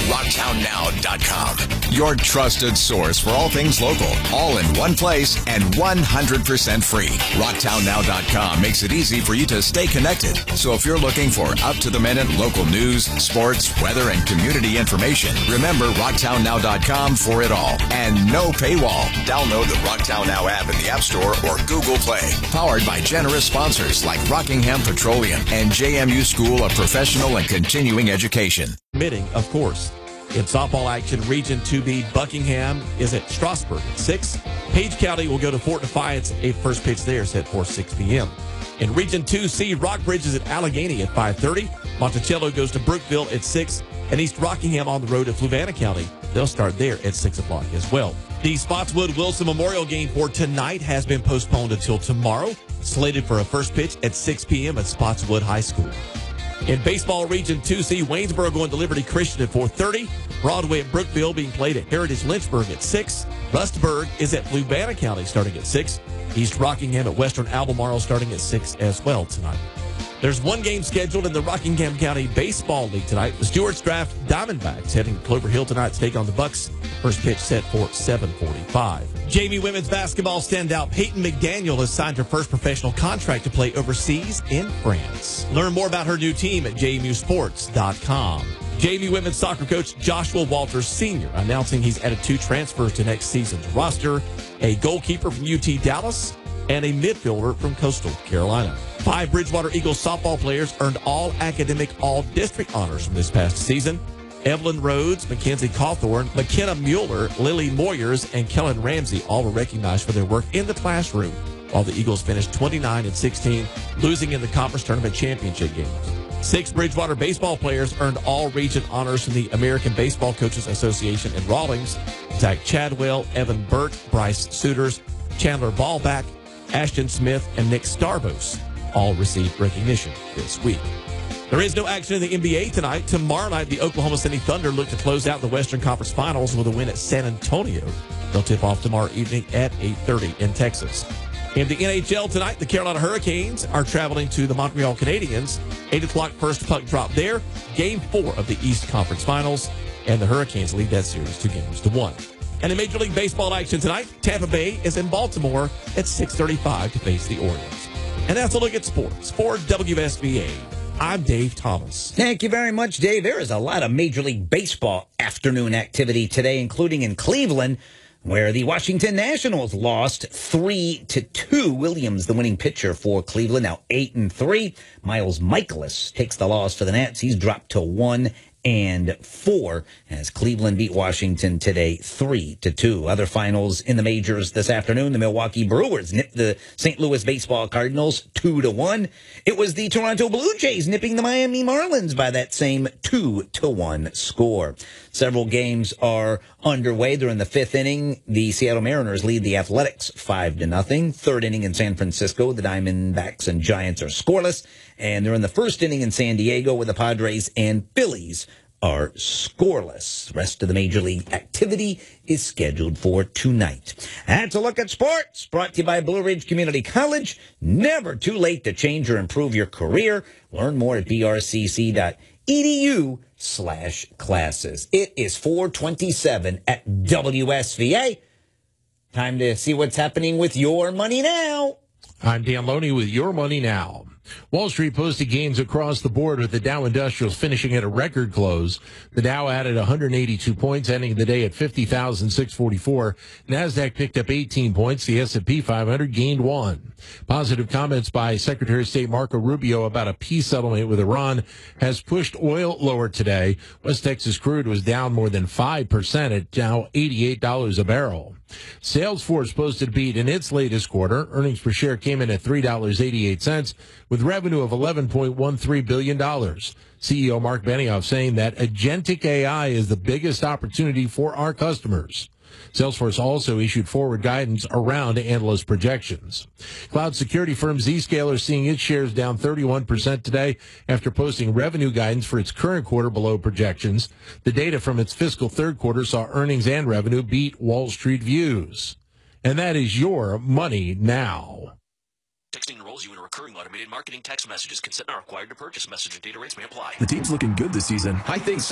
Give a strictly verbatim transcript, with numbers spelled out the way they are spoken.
rocktown now dot com. Your trusted source for all things local, all in one place and one hundred percent free. rocktown now dot com makes it easy for you to stay connected. So if you're looking for up-to-the-minute local news, sports, weather, and community information, remember rocktown now dot com for it all. And no paywall. Download the Rocktown Now app in the App Store or Google Play. Powered by generous sponsors like Rockingham Petroleum and J M U School of Professional and Continuing Education. Admitting, of course. In softball action, Region two B, Buckingham is at Strasburg at six. Page County will go to Fort Defiance. A first pitch there set for six p.m. In Region two C, Rockbridge is at Allegheny at five thirty. Monticello goes to Brookville at six. And East Rockingham on the road to Fluvanna County. They'll start there at six o'clock as well. The Spotswood-Wilson Memorial Game for tonight has been postponed until tomorrow, slated for a first pitch at six p.m. at Spotswood High School. In baseball, Region two C, Waynesboro going to Liberty Christian at four thirty. Broadway at Brookville being played at Heritage Lynchburg at six. Rustburg is at Fluvanna County starting at six. East Rockingham at Western Albemarle starting at six as well tonight. There's one game scheduled in the Rockingham County Baseball League tonight. The Stewart's Draft Diamondbacks heading to Clover Hill tonight to take on the Bucks. First pitch set for seven forty-five. Jamie women's basketball standout Peyton McDaniel has signed her first professional contract to play overseas in France. Learn more about her new team at j m u sports dot com. J M U women's soccer coach Joshua Walters Senior announcing he's added two transfers to next season's roster, a goalkeeper from U T Dallas and a midfielder from Coastal Carolina. Five Bridgewater Eagles softball players earned all academic, all district honors from this past season. Evelyn Rhodes, Mackenzie Cawthorn, McKenna Mueller, Lily Moyers, and Kellen Ramsey all were recognized for their work in the classroom, while the Eagles finished twenty-nine and sixteen, losing in the conference tournament championship games. Six Bridgewater baseball players earned all region honors from the American Baseball Coaches Association in Rawlings. Zach Chadwell, Evan Burt, Bryce Suiters, Chandler Ballback, Ashton Smith, and Nick Starbos all received recognition this week. There is no action in the N B A tonight. Tomorrow night, the Oklahoma City Thunder look to close out the Western Conference Finals with a win at San Antonio. They'll tip off tomorrow evening at eight thirty in Texas. In the N H L tonight, the Carolina Hurricanes are traveling to the Montreal Canadiens. eight o'clock first puck drop there. Game four of the East Conference Finals. And the Hurricanes lead that series two games to one. And in Major League Baseball action tonight, Tampa Bay is in Baltimore at six thirty-five to face the Orioles. And that's a look at sports. For W S B A, I'm Dave Thomas. Thank you very much, Dave. There is a lot of Major League Baseball afternoon activity today, including in Cleveland, where the Washington Nationals lost three to two. Williams, the winning pitcher for Cleveland, now eight and three. Miles Michaelis takes the loss for the Nats. He's dropped to one and four as Cleveland beat Washington today three to two. Other finals in the majors this afternoon, the Milwaukee Brewers nipped the Saint Louis Baseball Cardinals two to one. It was the Toronto Blue Jays nipping the Miami Marlins by that same two to one score. Several games are underway. They're in the fifth inning. The Seattle Mariners lead the Athletics five to nothing. Third inning in San Francisco, the Diamondbacks and Giants are scoreless. And they're in the first inning in San Diego with the Padres and Phillies are scoreless. The rest of the Major League activity is scheduled for tonight. That's a look at sports, brought to you by Blue Ridge Community College. Never too late to change or improve your career. Learn more at b r c c dot e d u slash classes. It is four twenty-seven at W S V A. Time to see what's happening with your money now. I'm Dan Loney with Your Money Now. Wall Street posted gains across the board with the Dow Industrials finishing at a record close. The Dow added one hundred eighty-two points, ending the day at fifty thousand six hundred forty-four. NASDAQ picked up eighteen points. The S and P five hundred gained one. Positive comments by Secretary of State Marco Rubio about a peace settlement with Iran has pushed oil lower today. West Texas crude was down more than five percent at now eighty-eight dollars a barrel. Salesforce posted a beat in its latest quarter. Earnings per share came in at three dollars and eighty-eight cents with revenue of eleven point one three billion dollars. C E O Mark Benioff saying that agentic A I is the biggest opportunity for our customers. Salesforce also issued forward guidance around analyst projections. Cloud security firm Zscaler seeing its shares down thirty-one percent today after posting revenue guidance for its current quarter below projections. The data from its fiscal third quarter saw earnings and revenue beat Wall Street views. And that is Your Money Now. Texting enrolls you in a recurring automated marketing text messages. Consent not required to purchase. Message and data rates may apply. The team's looking good this season. I think so.